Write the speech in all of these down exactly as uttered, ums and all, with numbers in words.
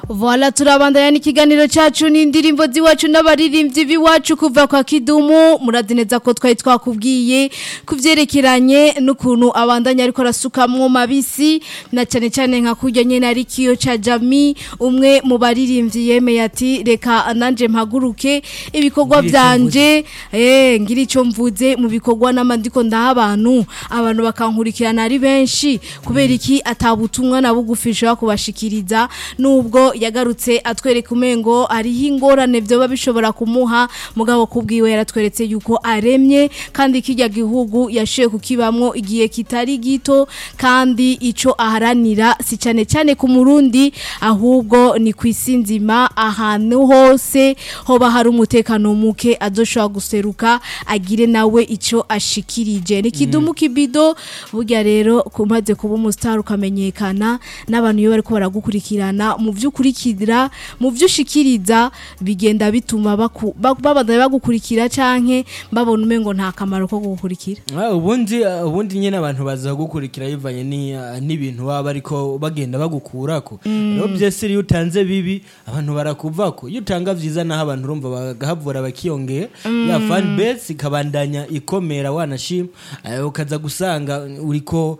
Voilà turabandanya n'ikiganiro cyacu n'indirimbo ziwacu n'abaririmbyi biwacu kuva kwa Kidumu muradineza ko twari twakubwiye kuvyerekeranye n'ukuntu abandanya ariko rasukamwo mabisi na cyane cyane nka kurya nyene ari kiyo ca Jami umwe mu baririmbyi yemeye ati reka nanje mpaguruke ibikorwa byanje eh ngira ico mvuze mu bikorwa n'amandiko ndaha abantu abantu bakankurikirana ari benshi kubera iki atabutumwa nabugufisha kubashikiriza nubwo yagarutse atwereka umengo ariho ingorane byo bishobora kumuha mugabo kubwiwe yaratweretse yuko aremye kandi kijya gihugu yashiye kukibamwo igihe kitari gito kandi ico aharanira si cyane cyane ku Murundi ahubwo ni kwisinzima ahantu hose hoba hari umutekano muke azoshobora guseruka agire nawe ico ashikirije ni Kidumu Kibido burya rero kumaze kuba umustar ukamenyekana n'abantu iyo bariko baragukurikirana mu vy'ukurikira mu vy'ushikiriza bigenda bituma babandanya bagukurikira canke babona umengo nta kamaro ko gukurikira ubundi ubundi nyene abantu baza gukurikira yivanye ni n'ibintu baba ariko bagenda bagukurako rero byese iyo utanze bibi abantu barakuvako iyo utanga vyiza naho abantu urumva bagahavura bakiyongera ya fan base ikabandanya ikomera wanashima ukaza gusanga uriko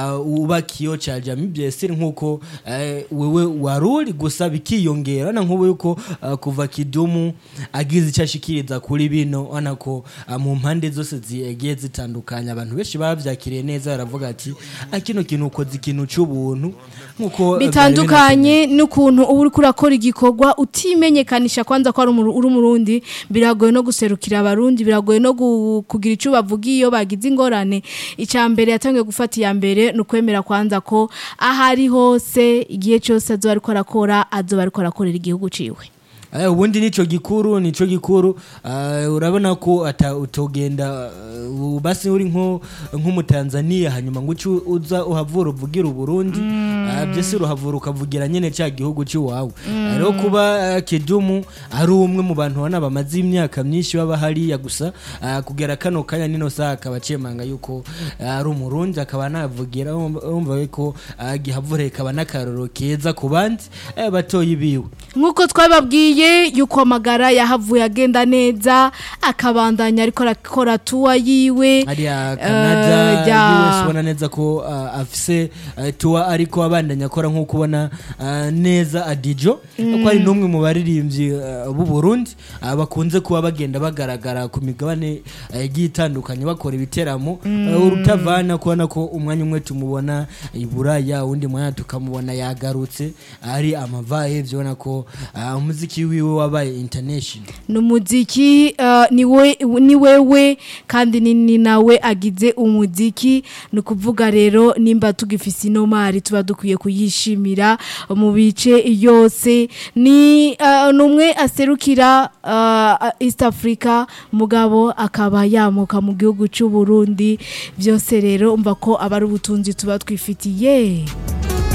ubakiyo ca Jami byese nkuko wewe waruri gusa bikiyongera na nkubo yuko kuva Kidumu agize icashikiriza kuri bino anako mu mpande zose zigiye zitandukanya abantu benshi bavyakiriye neza baravuga ati akino kintu ukoze ikintu cy'ubuntu nkuko bitandukanye n'ukuntu uri kurakora igikorwa utimenyekanisha kwanza ko ari umurundi biragoye no guserukira abarundi biragoye no kugira ico bavugiyo bagize ingorane icambere yatangiye gufata ya mbere no kwemera kwanza ko ahari hose igihe cyose azo ariko arakora azo ariko arakorera igihugu ciwe Eh ubundi nico gikuru nico gikuru uh, urabona ko ata utogenda uh, basi uri nko nk'umutanzania hanyuma ngo uza uhavura uvugira uburundi mm. uh, byese uruhavura ukavugira nyene ca gihugu ci wawe mm. rero kuba uh, Kidumu ari umwe mu bantu bana bamaze imyaka myinshi baba hari ya gusa uh, kugera kano kanya nino saka bacemanga yuko ari uh, umurundi akaba navugira umva ko uh, gihavure kaba nakaroro keza kubandi uh, batoyi biwe nkuko twababwiye yuko amagara yahavuye agenda neza akabandanya ariko arakora tuwa yiwe ari ya Canada yiwe ubona neza ko uh, afise uh, tuwa ariko abandanya akora nko kubona uh, neza Adijo mm. ko ari numwe mu baririmbyi uh, b'u Burundi uh, bakunze kuba bagenda bagaragara ku migabane igitandukanye uh, bakora ibiteramo mm. uh, urutavana kubona ko umwanya umwe tumubona iburaya undi mwanya tukamubona yagarutse ari amavaye byona ko uh, umuziki wiwe wabaye international numuziki uh, niwe ni wewe kandi ni nawe agize umuziki no kuvuga rero nimba tugifise inomari tuba dukwiye kuyishimira mu bice yose ni uh, numwe aserukira uh, East Africa mugabo akaba yamuka mu gihugu cy'u Burundi byose rero umva ko abari ubutunzi tuba twifitiye